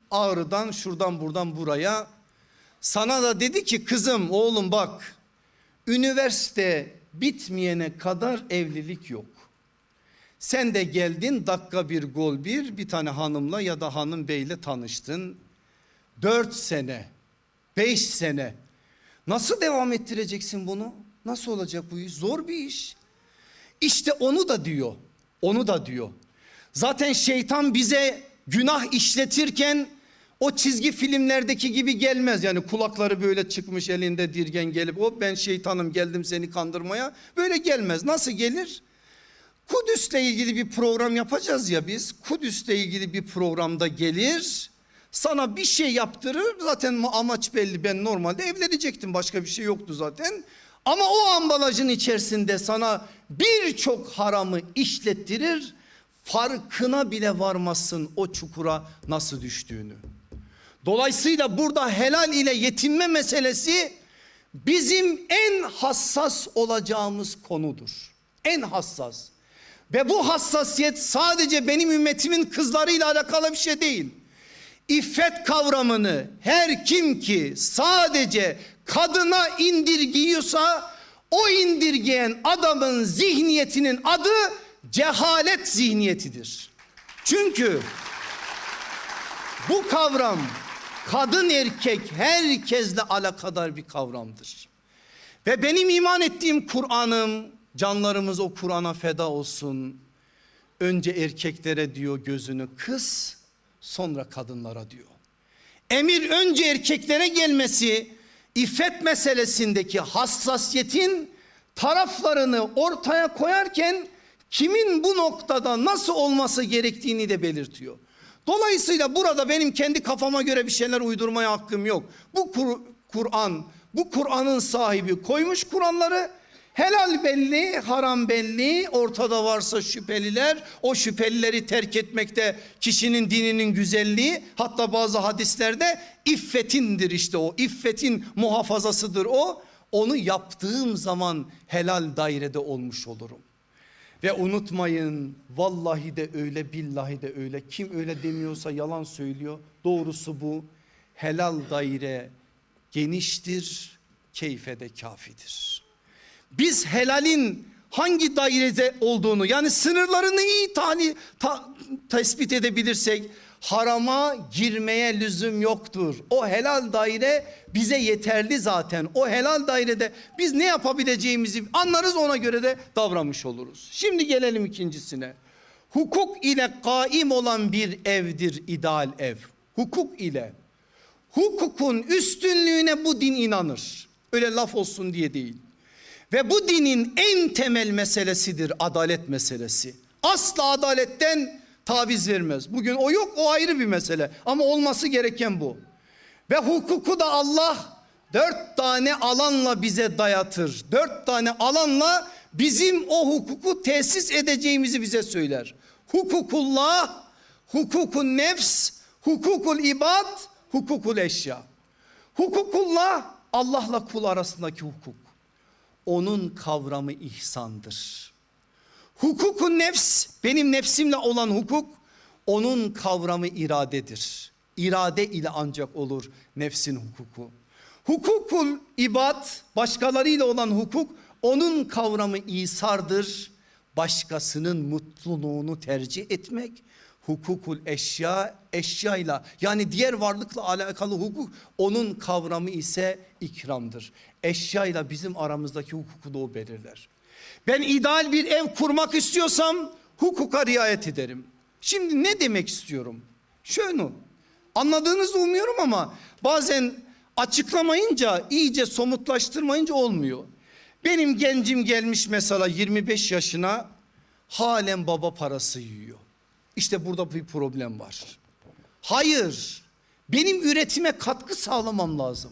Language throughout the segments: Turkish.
Ağrı'dan şuradan buradan buraya. Sana da dedi ki kızım, oğlum bak, üniversite bitmeyene kadar evlilik yok. Sen de geldin, dakika bir gol bir tane hanımla ya da hanım beyle tanıştın. 4 sene 5 sene nasıl devam ettireceksin bunu? Nasıl olacak bu iş? Zor bir iş. İşte onu da diyor. Zaten şeytan bize günah işletirken o çizgi filmlerdeki gibi gelmez. Yani kulakları böyle çıkmış, elinde dirgen gelip hop ben şeytanım geldim seni kandırmaya, böyle gelmez. Nasıl gelir? Kudüs'le ilgili bir program yapacağız ya biz. Kudüs'le ilgili bir programda gelir, sana bir şey yaptırır. Zaten amaç belli, ben normalde evlenecektim, başka bir şey yoktu zaten. Ama o ambalajın içerisinde sana birçok haramı işlettirir. Farkına bile varmazsın o çukura nasıl düştüğünü. Dolayısıyla burada helal ile yetinme meselesi bizim en hassas olacağımız konudur. En hassas. Ve bu hassasiyet sadece benim ümmetimin kızlarıyla alakalı bir şey değil. İffet kavramını her kim ki sadece kadına indirgiyorsa, o indirgeyen adamın zihniyetinin adı cehalet zihniyetidir. Çünkü bu kavram kadın erkek herkesle alakadar bir kavramdır. Ve benim iman ettiğim Kur'an'ım, canlarımız o Kur'an'a feda olsun, önce erkeklere diyor gözünü kıs, sonra kadınlara diyor. Emir önce erkeklere gelmesi, iffet meselesindeki hassasiyetin taraflarını ortaya koyarken kimin bu noktada nasıl olması gerektiğini de belirtiyor. Dolayısıyla burada benim kendi kafama göre bir şeyler uydurmaya hakkım yok. Bu Kur'an, bu Kur'an'ın sahibi koymuş Kur'anları. Helal belli, haram belli, ortada varsa şüpheliler, o şüphelileri terk etmekte kişinin dininin güzelliği, hatta bazı hadislerde iffetindir, işte o iffetin muhafazasıdır o. Onu yaptığım zaman helal dairede olmuş olurum. Ve unutmayın, vallahi de öyle, billahi de öyle, kim öyle demiyorsa yalan söylüyor. Doğrusu bu, helal daire geniştir, keyfe de kafidir. Biz helalin hangi dairede olduğunu, yani sınırlarını iyi tespit edebilirsek harama girmeye lüzum yoktur. O helal daire bize yeterli zaten. O helal dairede biz ne yapabileceğimizi anlarız, ona göre de davranmış oluruz. Şimdi gelelim ikincisine. Hukuk ile kaim olan bir evdir ideal ev. Hukuk ile. Hukukun üstünlüğüne bu din inanır. Öyle laf olsun diye değil. Ve bu dinin en temel meselesidir adalet meselesi. Asla adaletten taviz vermez. Bugün o yok, o ayrı bir mesele. Ama olması gereken bu. Ve hukuku da Allah 4 tane alanla bize dayatır. 4 tane alanla bizim o hukuku tesis edeceğimizi bize söyler. Hukukullah, hukukun nefs, hukukul ibad, hukukul eşya. Hukukullah, Allah'la kul arasındaki hukuk. Onun kavramı ihsandır. Hukukun nefs, benim nefsimle olan hukuk, onun kavramı iradedir. İrade ile ancak olur nefsin hukuku. Hukukul ibad, başkalarıyla olan hukuk, onun kavramı isardır. Başkasının mutluluğunu tercih etmek. Hukukul eşya, eşyayla yani diğer varlıkla alakalı hukuk, onun kavramı ise ikramdır. Eşyayla bizim aramızdaki hukuku da o belirler. Ben ideal bir ev kurmak istiyorsam hukuka riayet ederim. Şimdi ne demek istiyorum? Şöyle, anladığınızı umuyorum ama bazen açıklamayınca, iyice somutlaştırmayınca olmuyor. Benim gencim gelmiş mesela 25 yaşına, halen baba parası yiyor. İşte burada bir problem var. Hayır, benim üretime katkı sağlamam lazım.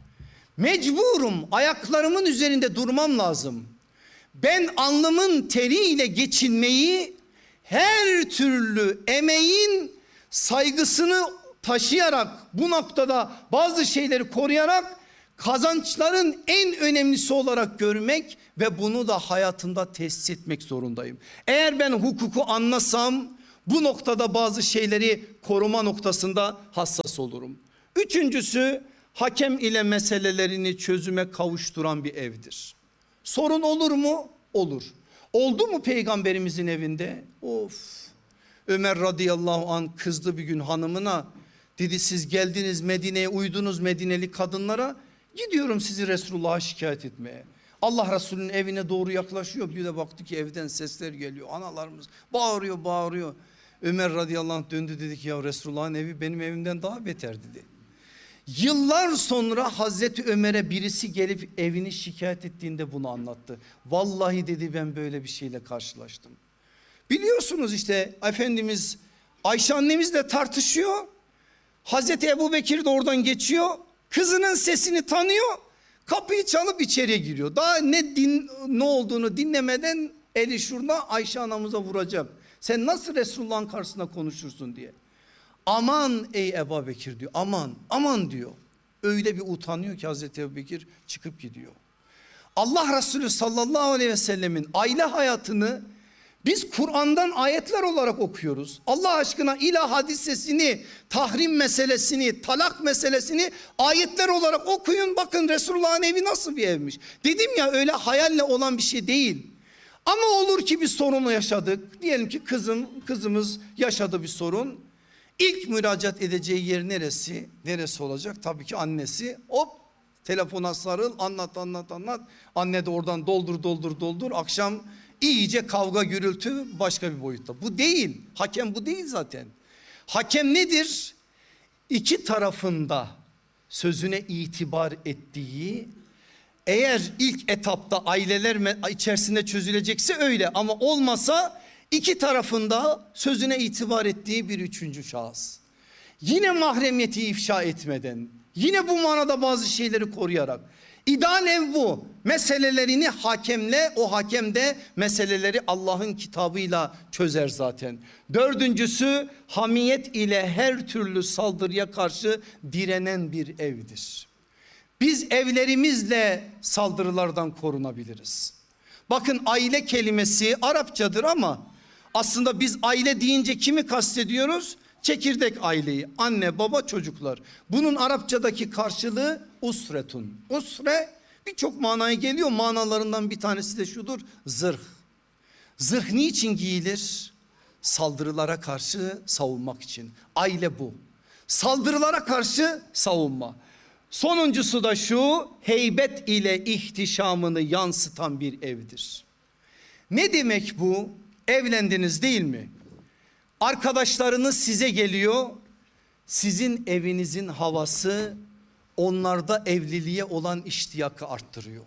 Mecburum, ayaklarımın üzerinde durmam lazım. Ben alnımın teriyle geçinmeyi, her türlü emeğin saygısını taşıyarak, bu noktada bazı şeyleri koruyarak kazançların en önemlisi olarak görmek ve bunu da hayatımda tesis etmek zorundayım. Eğer ben hukuku anlasam bu noktada bazı şeyleri koruma noktasında hassas hassas olurum. Üçüncüsü, hakem ile meselelerini çözüme kavuşturan bir evdir. Sorun olur mu? Olur. Oldu mu peygamberimizin evinde? Of. Ömer radıyallahu an kızdı bir gün hanımına. Dedi siz geldiniz Medine'ye, uydunuz Medineli kadınlara. Gidiyorum sizi Resulullah'a şikayet etmeye. Allah Resulü'nün evine doğru yaklaşıyor. Bir de baktı ki evden sesler geliyor. Analarımız bağırıyor. Ömer radıyallahu anh döndü, dedi ki ya Resulullah'ın evi benim evimden daha beter dedi. Yıllar sonra Hazreti Ömer'e birisi gelip evini şikayet ettiğinde bunu anlattı. Vallahi dedi ben böyle bir şeyle karşılaştım. Biliyorsunuz işte Efendimiz Ayşe annemizle tartışıyor. Hazreti Ebubekir de oradan geçiyor. Kızının sesini tanıyor. Kapıyı çalıp içeriye giriyor. Daha ne olduğunu dinlemeden eli şurada Ayşe anamıza vuracak. Sen nasıl Resulullah'ın karşısında konuşursun diye. Aman ey Ebubekir diyor. Aman diyor. Öyle bir utanıyor ki Hazreti Ebubekir çıkıp gidiyor. Allah Resulü sallallahu aleyhi ve sellemin aile hayatını biz Kur'an'dan ayetler olarak okuyoruz. Allah aşkına ilah hadisesini, tahrim meselesini, talak meselesini ayetler olarak okuyun. Bakın Resulullah'ın evi nasıl bir evmiş. Dedim ya öyle hayalle olan bir şey değil. Ama olur ki bir sorunu yaşadık. Diyelim ki kızımız yaşadı bir sorun. İlk müracaat edeceği yer neresi? Neresi olacak? Tabii ki annesi. Hop telefona sarıl, anlat. Anne de oradan doldur. Akşam iyice kavga gürültü başka bir boyutta. Bu değil. Hakem bu değil zaten. Hakem nedir? İki tarafında sözüne itibar ettiği, eğer ilk etapta aileler içerisinde çözülecekse öyle, ama olmasa iki tarafında sözüne itibar ettiği bir üçüncü şahıs. Yine mahremiyeti ifşa etmeden, yine bu manada bazı şeyleri koruyarak. İdeal ev bu. Meselelerini hakemle, o hakem de meseleleri Allah'ın kitabıyla çözer zaten. Dördüncüsü, hamiyet ile her türlü saldırıya karşı direnen bir evdir. Biz evlerimizle saldırılardan korunabiliriz. Bakın aile kelimesi Arapçadır ama aslında biz aile deyince kimi kastediyoruz? Çekirdek aileyi, anne baba çocuklar. Bunun Arapçadaki karşılığı usretun. Usre birçok manaya geliyor. Manalarından bir tanesi de şudur: zırh. Zırh niçin giyilir? Saldırılara karşı savunmak için. Aile bu. Saldırılara karşı savunma. Sonuncusu da şu: heybet ile ihtişamını yansıtan bir evdir. Ne demek bu? Evlendiniz değil mi? Arkadaşlarınız size geliyor. Sizin evinizin havası onlarda evliliğe olan iştiyakı arttırıyor.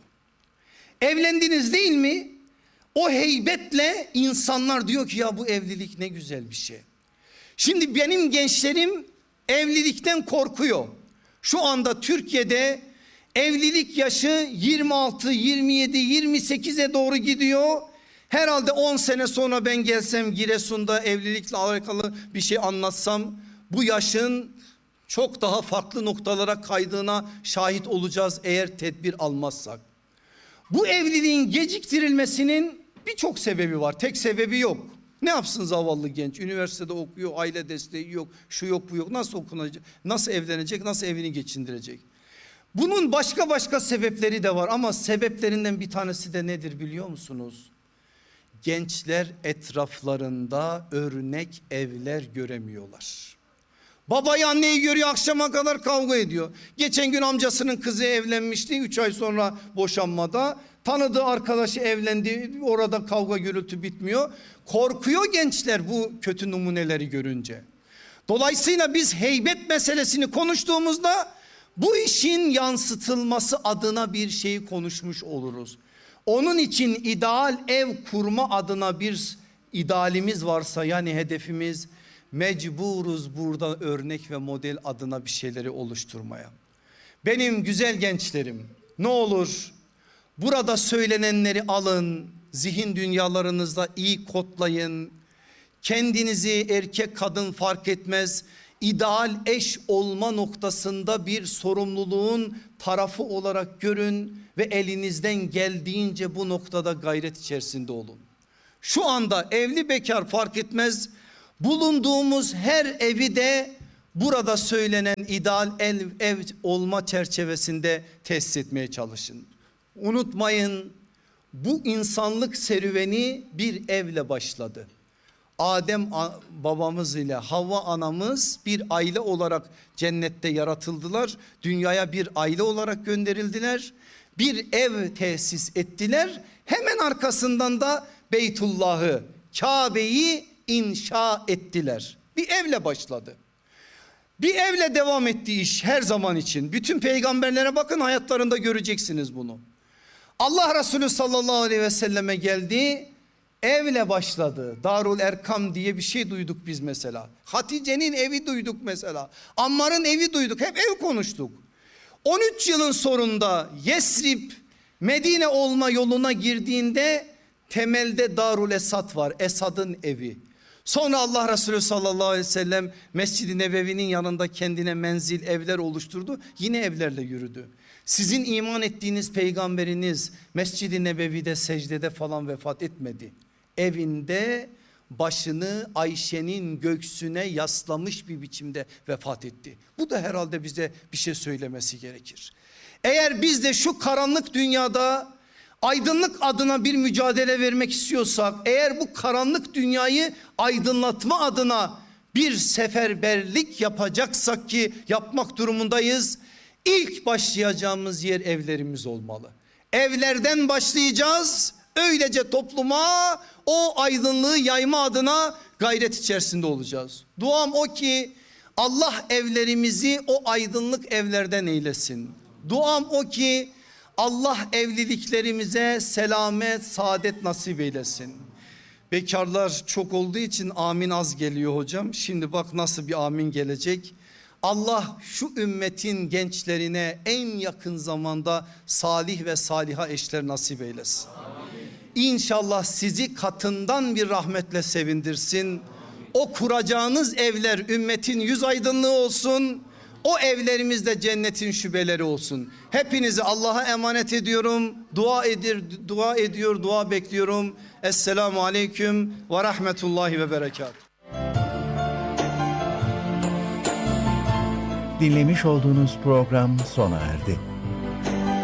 Evlendiniz değil mi? O heybetle insanlar diyor ki ya bu evlilik ne güzel bir şey. Şimdi benim gençlerim evlilikten korkuyor. Şu anda Türkiye'de evlilik yaşı 26, 27, 28'e doğru gidiyor. Herhalde 10 sene sonra ben gelsem Giresun'da evlilikle alakalı bir şey anlatsam, bu yaşın çok daha farklı noktalara kaydığına şahit olacağız eğer tedbir almazsak. Bu evliliğin geciktirilmesinin birçok sebebi var. Tek sebebi yok. Ne yapsın zavallı genç? Üniversitede okuyor, aile desteği yok, şu yok bu yok. Nasıl okunacak? Nasıl evlenecek? Nasıl evini geçindirecek? Bunun başka sebepleri de var ama sebeplerinden bir tanesi de nedir biliyor musunuz? Gençler etraflarında örnek evler göremiyorlar. Babayı anneyi görüyor, akşama kadar kavga ediyor. Geçen gün amcasının kızı evlenmişti, 3 ay sonra boşanmada. Tanıdığı arkadaşı evlendi, orada kavga gürültü bitmiyor. Korkuyor gençler bu kötü numuneleri görünce. Dolayısıyla biz heybet meselesini konuştuğumuzda bu işin yansıtılması adına bir şeyi konuşmuş oluruz. Onun için ideal ev kurma adına bir idealimiz varsa, yani hedefimiz, mecburuz burada örnek ve model adına bir şeyleri oluşturmaya. Benim güzel gençlerim, ne olur burada söylenenleri alın, zihin dünyalarınızda iyi kodlayın. Kendinizi erkek kadın fark etmez, ideal eş olma noktasında bir sorumluluğun tarafı olarak görün ve elinizden geldiğince bu noktada gayret içerisinde olun. Şu anda evli bekar fark etmez, bulunduğumuz her evi de burada söylenen ideal ev olma çerçevesinde tesis etmeye çalışın. Unutmayın, bu insanlık serüveni bir evle başladı. Adem babamız ile Havva anamız bir aile olarak cennette yaratıldılar. Dünyaya bir aile olarak gönderildiler. Bir ev tesis ettiler. Hemen arkasından da Beytullah'ı, Kabe'yi inşa ettiler. Bir evle başladı. Bir evle devam etti iş her zaman için. Bütün peygamberlere bakın, hayatlarında göreceksiniz bunu. Allah Resulü sallallahu aleyhi ve selleme geldi. Evle başladı. Darul Erkam diye bir şey duyduk biz mesela. Hatice'nin evi duyduk mesela. Ammar'ın evi duyduk. Hep ev konuştuk. 13 yılın sonunda Yesrib Medine olma yoluna girdiğinde temelde Darul Esad var. Esad'ın evi. Sonra Allah Resulü sallallahu aleyhi ve sellem Mescid-i Nebevi'nin yanında kendine menzil, evler oluşturdu. Yine evlerle yürüdü. Sizin iman ettiğiniz peygamberiniz Mescid-i Nebevi'de secdede falan vefat etmedi. Evinde başını Ayşe'nin göğsüne yaslamış bir biçimde vefat etti. Bu da herhalde bize bir şey söylemesi gerekir. Eğer biz de şu karanlık dünyada aydınlık adına bir mücadele vermek istiyorsak, eğer bu karanlık dünyayı aydınlatma adına bir seferberlik yapacaksak ki yapmak durumundayız, İlk başlayacağımız yer evlerimiz olmalı. Evlerden başlayacağız. Öylece topluma o aydınlığı yayma adına gayret içerisinde olacağız. Duam o ki Allah evlerimizi o aydınlık evlerden eylesin. Duam o ki Allah evliliklerimize selamet, saadet nasip eylesin. Bekarlar çok olduğu için amin az geliyor hocam. Şimdi bak nasıl bir amin gelecek. Allah şu ümmetin gençlerine en yakın zamanda salih ve saliha eşler nasip eylesin. Amin. İnşallah sizi katından bir rahmetle sevindirsin. Amin. O kuracağınız evler ümmetin yüz aydınlığı olsun. O evlerimizde cennetin şubeleri olsun. Hepinizi Allah'a emanet ediyorum. Dua bekliyorum. Esselamu aleyküm ve rahmetullahi ve berekatuhu. Dinlemiş olduğunuz program sona erdi.